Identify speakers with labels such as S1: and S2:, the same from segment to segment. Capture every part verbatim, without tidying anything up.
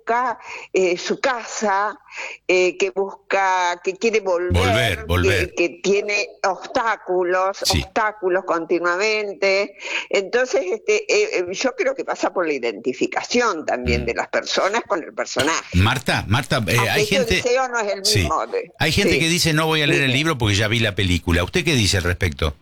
S1: busca eh, su casa, eh, que busca, que quiere volver,
S2: Volver, volver.
S1: Que, que tiene obstáculos,
S2: Sí.
S1: obstáculos continuamente. Entonces, este, eh, yo creo que pasa por la identificación también
S2: Mm.
S1: de las personas con el personaje.
S2: Marta, Marta, eh, hay
S1: Aunque
S2: gente...
S1: Odiseo no es el
S2: Sí.
S1: mismo. de-
S2: Hay gente
S1: sí.
S2: que dice no voy a leer el
S1: Dime.
S2: libro porque ya vi la película. ¿Usted qué dice al respecto?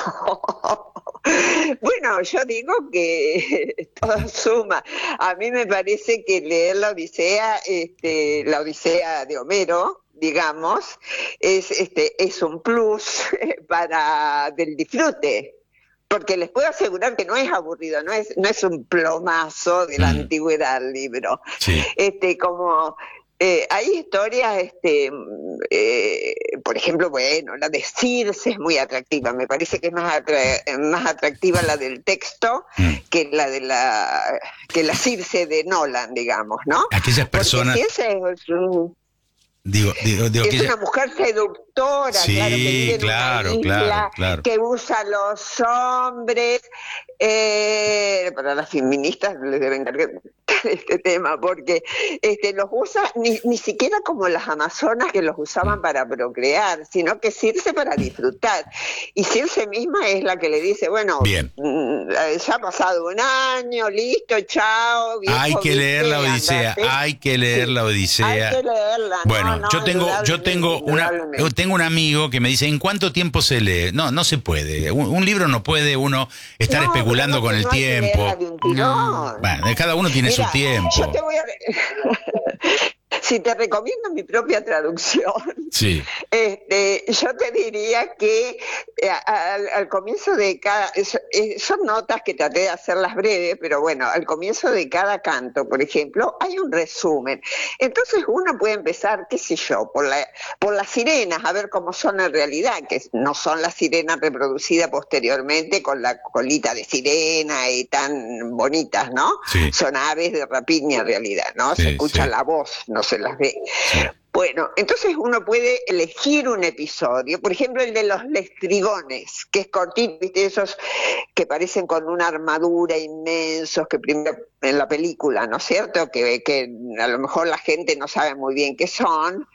S1: Bueno, yo digo que todo suma. A mí me parece que leer la Odisea, este, la Odisea de Homero, digamos, es, este, es un plus para del disfrute. Porque les puedo asegurar que no es aburrido, no es, no es un plomazo de la
S2: Mm.
S1: antigüedad el libro.
S2: Sí.
S1: Este, como eh, hay historias, este, eh, por ejemplo, bueno, la de Circe es muy atractiva, me parece que es más, atra- más atractiva la del texto
S2: Mm.
S1: que la de la que la Circe de Nolan, digamos, ¿no?
S2: Aquellas personas...
S1: Porque Circe es, un-
S2: Digo, digo, digo
S1: es
S2: aquella-
S1: una mujer seductora,
S2: Sí,
S1: claro, que vive en
S2: claro,
S1: una isla,
S2: claro, claro.
S1: que usa a los hombres. Eh, para las feministas les deben encargar este tema, porque este, los usa ni, ni siquiera como las amazonas que los usaban para procrear, sino que Circe para disfrutar. Y Circe misma es la que le dice, bueno,
S2: Bien.
S1: mm, ya ha pasado un año, listo, chao. viejo,
S2: Hay que leer la
S1: viste,
S2: Odisea,
S1: andate.
S2: hay que leer
S1: Sí,
S2: la Odisea.
S1: Hay que leerla. no,
S2: Bueno,
S1: no,
S2: yo tengo, yo tengo una,
S1: indudablemente.
S2: yo tengo un amigo que me dice, ¿en cuánto tiempo se lee? No, no se puede. Un, un libro no puede uno estar
S1: No,
S2: especulando
S1: pero no,
S2: con
S1: que
S2: el
S1: no hay que
S2: tiempo.
S1: leerla de un tirón.
S2: Bueno, cada uno tiene
S1: Mira,
S2: su tiempo.
S1: yo te voy a... Si te recomiendo mi propia traducción,
S2: Sí.
S1: este, yo te diría que eh, al, al comienzo de cada... es- eh, son notas que traté de hacerlas breves, pero bueno, al comienzo de cada canto, por ejemplo, hay un resumen. Entonces uno puede empezar, qué sé yo, por, la, por las sirenas, a ver cómo son en realidad, que no son las sirenas reproducidas posteriormente con la colita de sirena y tan bonitas, ¿no?
S2: Sí.
S1: Son aves de rapiña en realidad, ¿no?
S2: Sí,
S1: Se escucha
S2: sí.
S1: la voz, no se las ve.
S2: Sí.
S1: Bueno, entonces uno puede elegir un episodio, por ejemplo el de los lestrigones, que es cortito, ¿viste? Esos que parecen con una armadura inmensos, que primero en la película, ¿no es cierto? Que, que a lo mejor la gente no sabe muy bien qué son.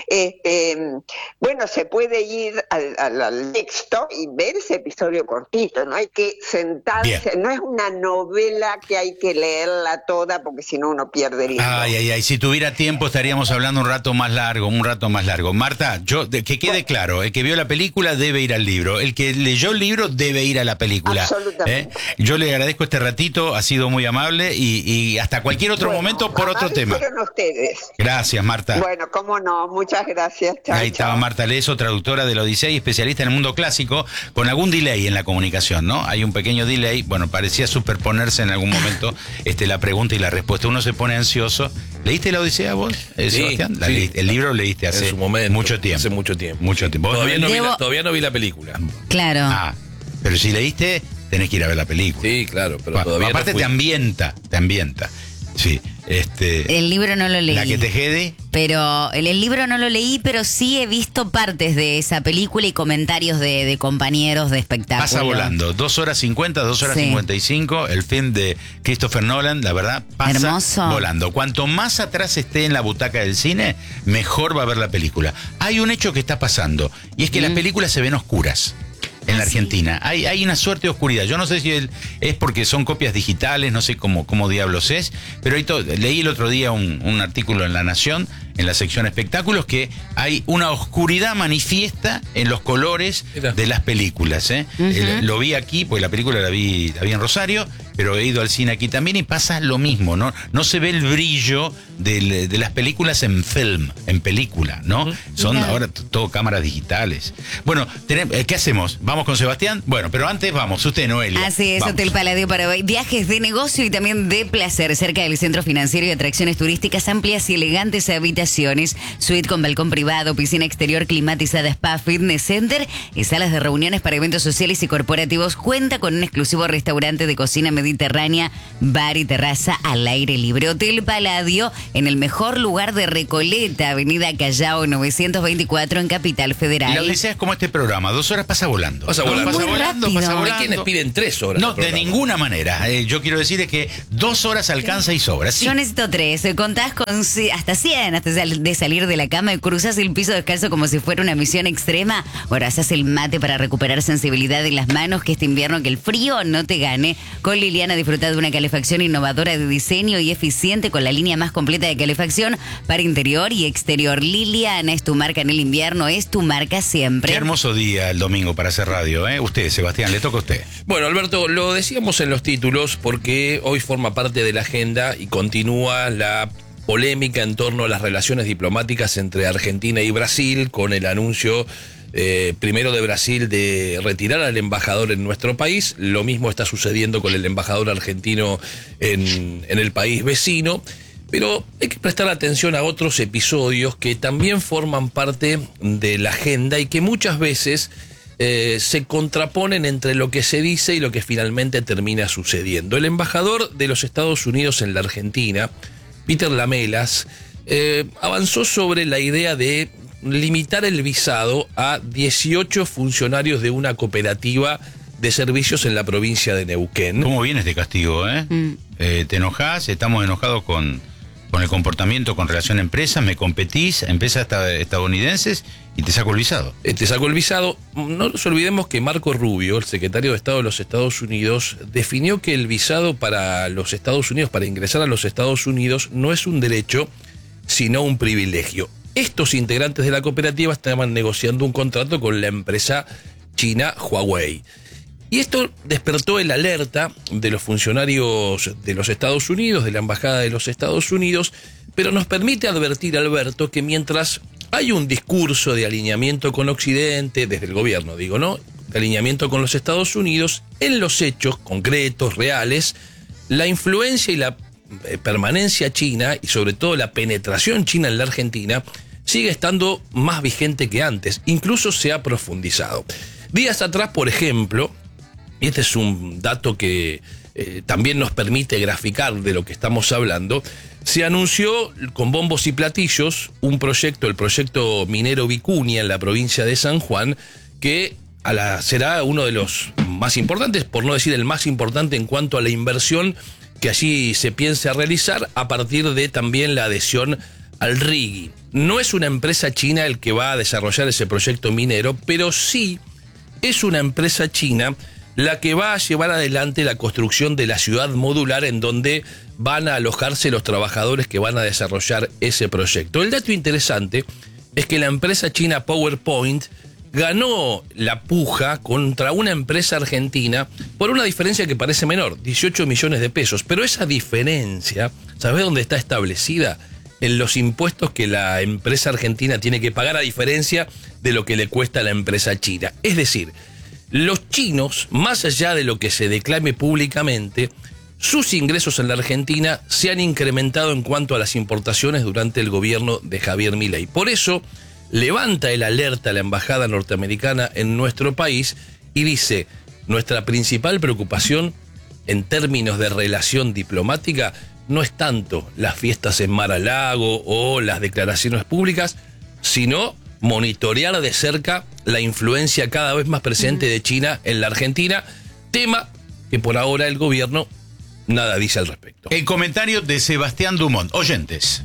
S1: Este, bueno, se puede ir al, al, al texto y ver ese episodio cortito, no hay que sentarse,
S2: Bien.
S1: no es una novela que hay que leerla toda porque si no uno pierde el hilo.
S2: Ay, ay, ay, si tuviera tiempo estaríamos hablando un rato más largo, un rato más largo. Marta, yo de, que quede claro, el que vio la película debe ir al libro, el que leyó el libro debe ir a la película.
S1: Absolutamente.
S2: ¿eh? Yo le agradezco este ratito, ha sido muy amable y, y hasta cualquier otro
S1: Bueno,
S2: momento por otro
S1: amables
S2: tema.
S1: fueron ustedes.
S2: Gracias, Marta.
S1: Bueno, cómo no, muchas gracias. Chao,
S2: Ahí estaba
S1: chao.
S2: Marta Leso, traductora de la Odisea y especialista en el mundo clásico, con algún delay en la comunicación, ¿no? Hay un pequeño delay, bueno, parecía superponerse en algún momento este, la pregunta y la respuesta. Uno se pone ansioso. ¿Leíste la Odisea vos, eh,
S3: Sí,
S2: Sebastián? La
S3: sí.
S2: leíste. El libro lo leíste hace
S3: En su momento,
S2: mucho tiempo.
S3: hace mucho tiempo.
S2: Mucho tiempo. ¿Vos
S3: Todavía
S2: no
S3: no, vi
S2: leíste?
S3: la,
S4: Debo-
S3: todavía no vi la película.
S4: Claro.
S2: Ah, pero si leíste, tenés que ir a ver la película.
S3: Sí, claro, pero
S2: Pa-
S3: todavía
S2: Aparte
S3: no fui.
S2: te ambienta, te ambienta. Sí, este...
S4: El libro no lo leí.
S2: La que te jede...
S4: Pero el, el libro no lo leí, pero sí he visto partes de esa película y comentarios de, de compañeros de espectáculo.
S2: Pasa volando, dos horas cincuenta, dos horas
S4: Sí.
S2: cincuenta y cinco, el film de Christopher Nolan, la verdad, pasa
S4: Hermoso.
S2: volando. Cuanto más atrás esté en la butaca del cine, mejor va a ver la película. Hay un hecho que está pasando, y es que las películas se ven oscuras. En la
S4: Ah, sí.
S2: Argentina. Hay, hay una suerte de oscuridad. Yo no sé si el- es porque son copias digitales, no sé cómo, cómo diablos es, pero hay to- leí el otro día un, un artículo en La Nación, en la sección espectáculos, que hay una oscuridad manifiesta en los colores
S3: Mira.
S2: de las películas. ¿eh?
S4: Ujú.
S2: El- lo vi aquí, pues la película la vi, la vi en Rosario, pero he ido al cine aquí también y pasa lo mismo, ¿no? No se ve el brillo del- de las películas en film, en película, ¿no? Son
S4: Mira.
S2: ahora t- todo cámaras digitales. Bueno, tenem- eh, ¿qué hacemos? ¿Vamos con Sebastián? Bueno, pero antes vamos, usted, Noelia.
S4: Así es,
S2: Vamos.
S4: Hotel Palladio para hoy. Viajes de negocio y también de placer cerca del centro financiero y atracciones turísticas amplias y elegantes habitaciones, suite con balcón privado, piscina exterior climatizada, spa, fitness center y salas de reuniones para eventos sociales y corporativos. Cuenta con un exclusivo restaurante de cocina mediterránea mediterránea, bar y terraza al aire libre. Hotel Palladio en el mejor lugar de Recoleta, avenida Callao novecientos veinticuatro en Capital Federal.
S2: Y la odisea es como este programa, dos horas pasa volando.
S3: Pasa volando.
S2: Pasa
S4: Muy
S2: volando,
S4: rápido.
S2: pasa
S3: Hay
S2: volando.
S3: quienes piden tres horas.
S2: No,
S3: de
S2: de
S3: programa.
S2: ninguna manera. Eh, yo quiero decir es que dos horas alcanza y sobra. Sí.
S4: Yo necesito tres. Eh, Contás con ci- hasta cien, hasta sal- de salir de la cama y cruzas el piso descalzo como si fuera una misión extrema. Ahora haces el mate para recuperar sensibilidad en las manos, que este invierno que el frío no te gane. Con Liliana disfruta de una calefacción innovadora de diseño y eficiente con la línea más completa de calefacción para interior y exterior. Liliana es tu marca en el invierno, es tu marca siempre.
S2: Qué hermoso día el domingo para hacer radio, ¿eh? Usted, Sebastián, le toca a usted.
S3: Bueno, Alberto, lo decíamos en los títulos porque hoy forma parte de la agenda y continúa la polémica en torno a las relaciones diplomáticas entre Argentina y Brasil, con el anuncio eh, primero de Brasil de retirar al embajador en nuestro país. Lo mismo está sucediendo con el embajador argentino en, en el país vecino. Pero hay que prestar atención a otros episodios que también forman parte de la agenda y que muchas veces eh, se contraponen entre lo que se dice y lo que finalmente termina sucediendo. El embajador de los Estados Unidos en la Argentina, Peter Lamelas, eh, avanzó sobre la idea de limitar el visado a dieciocho funcionarios de una cooperativa de servicios en la provincia de Neuquén.
S2: ¿Cómo viene este castigo, eh?
S4: Mm.
S2: Eh, ¿Te enojás? Estamos enojados con, con el comportamiento con relación a empresas, me competís, empresas esta- estadounidenses y te saco el visado.
S3: Eh, Te sacó el visado. No nos olvidemos que Marco Rubio, el secretario de Estado de los Estados Unidos, definió que el visado para los Estados Unidos, para ingresar a los Estados Unidos, no es un derecho, sino un privilegio. Estos integrantes de la cooperativa estaban negociando un contrato con la empresa china Huawei. Y esto despertó el alerta de los funcionarios de los Estados Unidos, de la Embajada de los Estados Unidos, pero nos permite advertir, Alberto, que mientras hay un discurso de alineamiento con Occidente, desde el gobierno digo, ¿no?, de alineamiento con los Estados Unidos, en los hechos concretos, reales, la influencia y la eh, permanencia china, y sobre todo la penetración china en la Argentina, sigue estando más vigente que antes, incluso se ha profundizado. Días atrás, por ejemplo, y este es un dato que eh, también nos permite graficar de lo que estamos hablando, se anunció con bombos y platillos un proyecto, el proyecto minero Vicuña en la provincia de San Juan, que a la, será uno de los más importantes, por no decir el más importante en cuanto a la inversión que allí se piensa realizar a partir de también la adhesión al R I G I. No es una empresa china el que va a desarrollar ese proyecto minero, pero sí es una empresa china la que va a llevar adelante la construcción de la ciudad modular en donde van a alojarse los trabajadores que van a desarrollar ese proyecto. El dato interesante es que la empresa china PowerPoint ganó la puja contra una empresa argentina por una diferencia que parece menor, dieciocho millones de pesos. Pero esa diferencia, ¿sabés dónde está establecida? En los impuestos que la empresa argentina tiene que pagar a diferencia de lo que le cuesta a la empresa china. Es decir, los chinos, más allá de lo que se declame públicamente, sus ingresos en la Argentina se han incrementado en cuanto a las importaciones durante el gobierno de Javier Milei. Por eso, levanta el alerta a la embajada norteamericana en nuestro país y dice: nuestra principal preocupación en términos de relación diplomática no es tanto las fiestas en Mar-a-Lago o las declaraciones públicas, sino monitorear de cerca la influencia cada vez más presente de China en la Argentina, tema que por ahora el gobierno nada dice al respecto.
S2: El comentario de Sebastián Dumont. Oyentes.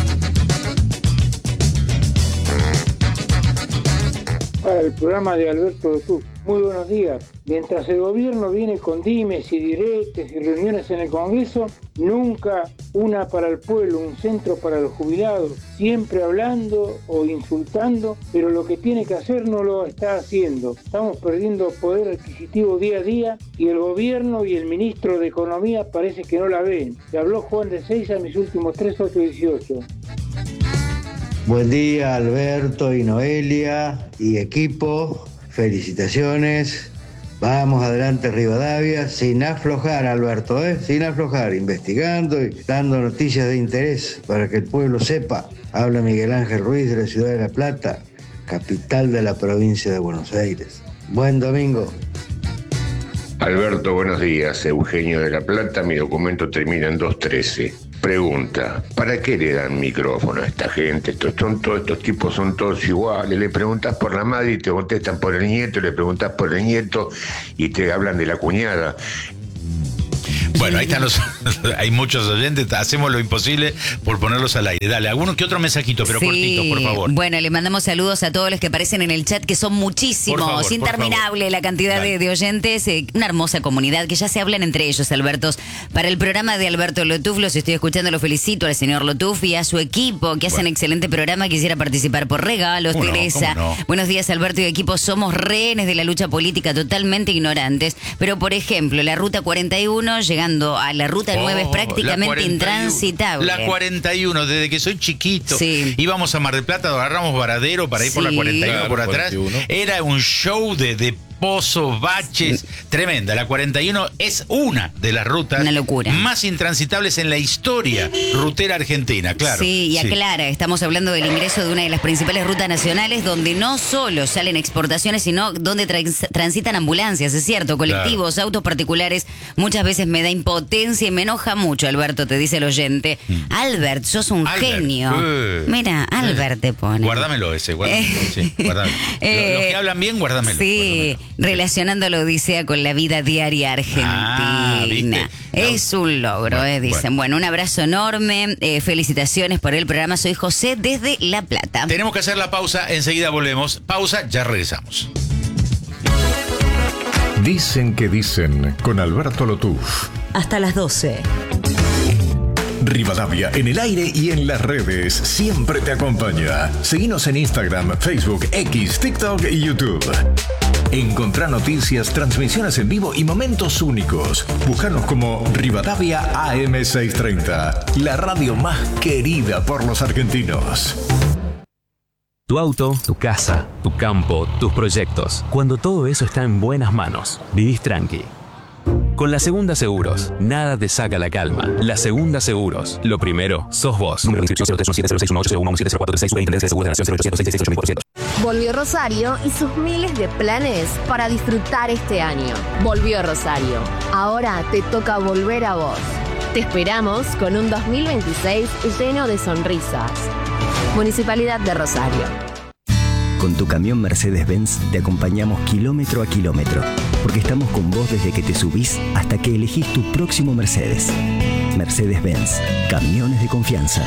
S5: Para el programa de Alberto Dotú. Muy buenos días. Mientras el gobierno viene con dimes y diretes y reuniones en el Congreso, nunca una para el pueblo, un centro para los jubilados, siempre hablando o insultando, pero lo que tiene que hacer no lo está haciendo. Estamos perdiendo poder adquisitivo día a día y el gobierno y el ministro de Economía parece que no la ven. Le habló Juan de Seiza, mis últimos tres, ocho, dieciocho.
S6: Buen día, Alberto y Noelia y equipo. Felicitaciones. Vamos adelante, Rivadavia, sin aflojar, Alberto, ¿eh? Sin aflojar, investigando y dando noticias de interés para que el pueblo sepa. Habla Miguel Ángel Ruiz de la ciudad de La Plata, capital de la provincia de Buenos Aires. Buen domingo.
S7: Alberto, buenos días. Eugenio de La Plata, mi documento termina en dos trece. Pregunta, ¿para qué le dan micrófono a esta gente? Estos, son todos, estos tipos son todos iguales. Le preguntas por la madre y te contestan por el nieto, le preguntas por el nieto y te hablan de la cuñada.
S2: Bueno, ahí están los... hay muchos oyentes, hacemos lo imposible por ponerlos al aire. Dale, alguno que otro mensajito, pero
S4: sí.
S2: cortito, por favor.
S4: Bueno, le mandamos saludos a todos los que aparecen en el chat, que son muchísimos,
S2: Por favor,
S4: interminable
S2: por
S4: la cantidad de, de oyentes. Eh, una hermosa comunidad que ya se hablan entre ellos, Albertos. Para el programa de Alberto Lotuf, los estoy escuchando, lo felicito al señor Lotuf y a su equipo, que hacen
S2: bueno.
S4: excelente programa. Quisiera participar por regalos,
S2: ¿Cómo
S4: Teresa.
S2: no? ¿Cómo no?
S4: Buenos días, Alberto y equipo. Somos rehenes de la lucha política, totalmente ignorantes. Pero, por ejemplo, la ruta cuarenta y uno, llegando a la ruta nueve, es
S2: Oh,
S4: prácticamente
S2: la cuarenta y uno,
S4: intransitable.
S2: La cuarenta y uno, desde que soy chiquito,
S4: Sí.
S2: íbamos a Mar del Plata, agarramos Varadero para ir por la
S4: Sí.
S2: cuarenta y uno
S3: Claro,
S2: por atrás.
S3: cuarenta y uno.
S2: Era un show de, de pozos, baches, tremenda. La cuarenta y uno es una de las rutas
S4: Una locura.
S2: más intransitables en la historia rutera argentina, claro.
S4: Sí, y aclara, estamos hablando del ingreso de una de las principales rutas nacionales donde no solo salen exportaciones, sino donde trans- transitan ambulancias, es cierto, colectivos,
S2: Claro.
S4: autos particulares. Muchas veces me da impotencia y me enoja mucho, Alberto, te dice el oyente.
S2: Mm.
S4: Albert, sos un
S2: Albert,
S4: genio.
S2: eh.
S4: Mira, Albert te pone.
S2: Guárdamelo ese, guárdamelo.
S4: Eh.
S2: Sí, guárdamelo.
S4: Eh,
S2: Los que hablan bien, guárdamelo.
S4: Sí,
S2: guárdamelo.
S4: relacionando la Odisea con la vida diaria argentina.
S2: Ah, ¿viste?
S4: Es un logro,
S2: Bueno,
S4: eh, dicen.
S2: bueno.
S4: Bueno, un abrazo enorme. eh, felicitaciones por el programa. Soy José desde La Plata.
S2: Tenemos que hacer la pausa, enseguida volvemos. Pausa, ya regresamos.
S8: Dicen que dicen con Alberto Lotuf.
S9: Hasta las doce.
S8: Rivadavia en el aire y en las redes siempre te acompaña. Seguinos en Instagram, Facebook, X, TikTok y YouTube. Encontrá noticias, transmisiones en vivo y momentos únicos. Búscanos como Rivadavia A M seiscientos treinta, la radio más querida por los argentinos.
S10: Tu auto, tu casa, tu campo, tus proyectos. Cuando todo eso está en buenas manos, vivís tranqui. Con La Segunda Seguros, nada te saca la calma. La Segunda Seguros, lo primero, sos vos. Número de inscripción cero tres uno siete cero seis uno ocho cero uno siete cero cuatro tres seis. Superintendencia de Seguros de Nación cero ochocientos seiscientos sesenta y ocho mil cuatrocientos.
S11: Volvió Rosario y sus miles de planes para disfrutar este año. Volvió Rosario. Ahora te toca volver a vos. Te esperamos con un dos mil veintiséis lleno de sonrisas. Municipalidad de Rosario.
S12: Con tu camión Mercedes-Benz te acompañamos kilómetro a kilómetro, porque estamos con vos desde que te subís hasta que elegís tu próximo Mercedes. Mercedes-Benz, camiones de confianza.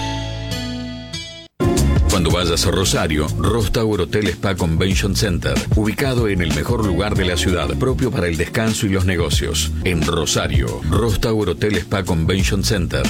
S13: Cuando vayas a Rosario, Ross Tower Hotel Spa Convention Center, ubicado en el mejor lugar de la ciudad, propio para el descanso y los negocios. En Rosario, Ross Tower Hotel Spa Convention Center.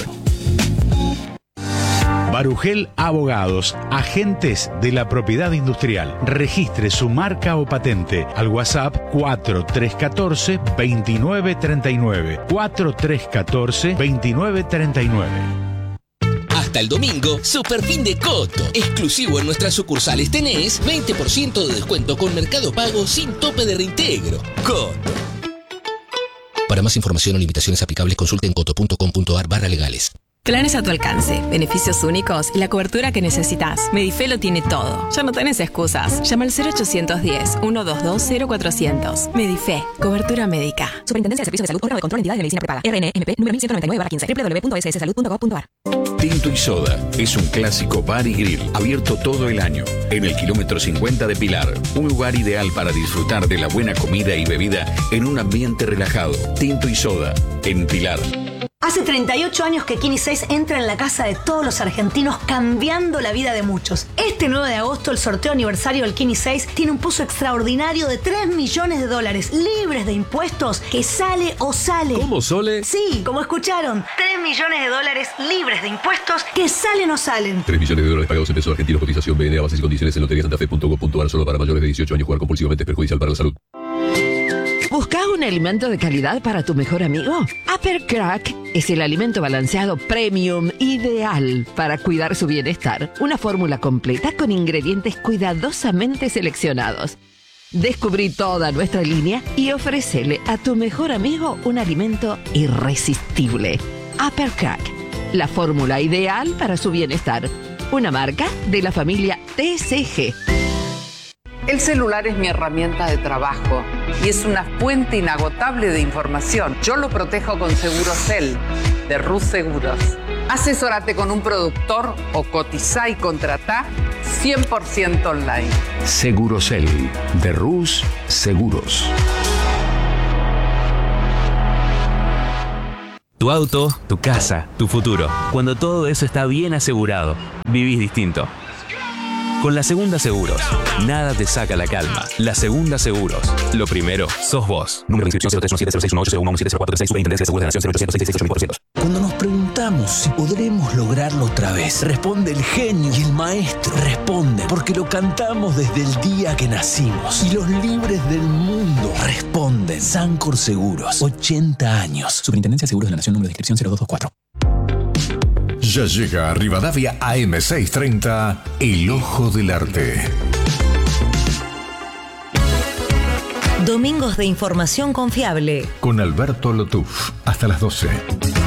S14: Barugel Abogados, agentes de la propiedad industrial. Registre su marca o patente al WhatsApp cuatro tres uno cuatro, dos nueve tres nueve. cuatro tres uno cuatro, dos nueve tres nueve.
S15: Hasta el domingo, super fin de Coto. Exclusivo en nuestras sucursales tenés veinte por ciento de descuento con Mercado Pago sin tope de reintegro. Coto. Para más información o limitaciones aplicables, consulte en coto punto com punto ar barra legales.
S16: Planes a tu alcance, beneficios únicos y la cobertura que necesitas. Medife lo tiene todo. Ya no tenés excusas. Llama al cero ochocientos diez, ciento veintidós, cero cuatrocientos. Medife, cobertura médica.
S17: Superintendencia de Servicios de Salud, órgano de control de entidades de medicina prepaga. R N M P número mil ciento noventa y nueve barra quince. doble u doble u doble u punto s s salud punto gov punto ar.
S13: Tinto y Soda es un clásico bar y grill abierto todo el año en el kilómetro cincuenta de Pilar. Un lugar ideal para disfrutar de la buena comida y bebida en un ambiente relajado. Tinto y Soda en Pilar.
S9: Hace treinta y ocho años que Kini seis entra en la casa de todos los argentinos, cambiando la vida de muchos. Este nueve de agosto, el sorteo aniversario del Kini seis tiene un pozo extraordinario de tres millones de dólares, libres de impuestos, que sale o sale.
S3: ¿Cómo, Sole?
S9: Sí, como escucharon, tres millones de dólares libres de impuestos, que salen o salen.
S3: tres millones de dólares pagados en pesos argentinos. Cotización B N A, bases y condiciones en lotería santafe punto gov punto ar. Solo para mayores de dieciocho años. Jugar compulsivamente es perjudicial para la salud.
S18: ¿Buscas un alimento de calidad para tu mejor amigo? Upper Crack es el alimento balanceado premium ideal para cuidar su bienestar. Una fórmula completa con ingredientes cuidadosamente seleccionados. Descubrí toda nuestra línea y ofrécele a tu mejor amigo un alimento irresistible. Upper Crack, la fórmula ideal para su bienestar. Una marca de la familia T C G.
S19: El celular es mi herramienta de trabajo. y es una fuente inagotable de información. Yo lo protejo con Segurosel, de Rus Seguros. Asesórate con un productor o cotizá y contratá cien por ciento online.
S13: Segurosel, de Rus Seguros.
S10: Tu auto, tu casa, tu futuro. Cuando todo eso está bien asegurado, vivís distinto. Con La Segunda Seguros, nada te saca la calma. La Segunda Seguros, lo primero sos vos.
S20: Número de inscripción cero tres uno siete cero seis uno ocho cero uno uno siete cero cuatro tres seis. Superintendencia de Seguros de la Nación cero ochocientos seiscientos sesenta y ocho mil cuatrocientos.
S21: Cuando nos preguntamos si podremos lograrlo otra vez, responde el genio y el maestro. Responde porque lo cantamos desde el día que nacimos. Y los libres del mundo responden. Sancor Seguros, ochenta años.
S20: Superintendencia de Seguros de la Nación, número de inscripción cero dos dos cuatro.
S8: Ya llega a Rivadavia A M seiscientos treinta, El Ojo del Arte.
S22: Domingos de información confiable.
S8: Con Alberto Lotuf, hasta las doce.